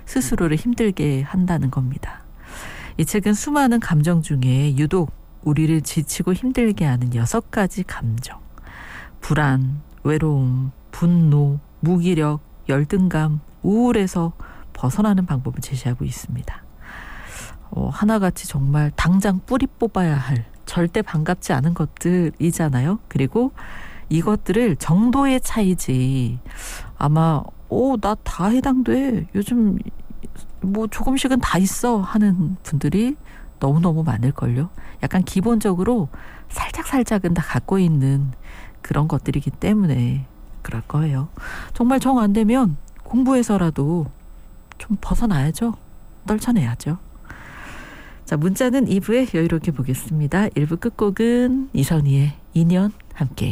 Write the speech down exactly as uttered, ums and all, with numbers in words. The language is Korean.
스스로를 힘들게 한다는 겁니다. 이 책은 수많은 감정 중에 유독 우리를 지치고 힘들게 하는 여섯 가지 감정, 불안, 외로움, 분노, 무기력, 열등감, 우울에서 벗어나는 방법을 제시하고 있습니다. 어, 하나같이 정말 당장 뿌리 뽑아야 할 절대 반갑지 않은 것들이잖아요. 그리고 이것들을 정도의 차이지 아마 오, 나 다 해당돼. 요즘 뭐 조금씩은 다 있어 하는 분들이 너무너무 많을걸요. 약간 기본적으로 살짝살짝은 다 갖고 있는 그런 것들이기 때문에 그럴 거예요. 정말 정 안 되면 공부해서라도 좀 벗어나야죠. 떨쳐내야죠. 자, 문자는 이 부에 여유롭게 보겠습니다. 일 부 끝곡은 이선희의 인연 함께.